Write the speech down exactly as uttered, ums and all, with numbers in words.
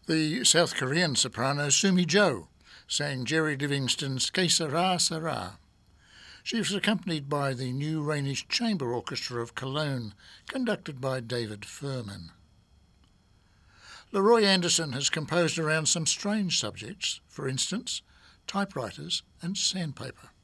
The South Korean soprano Sumi Jo sang Jerry Livingston's Que Sera Sera. She was accompanied by the New Rhenish Chamber Orchestra of Cologne, conducted by David Furman. Leroy Anderson has composed around some strange subjects, for instance, typewriters and sandpaper.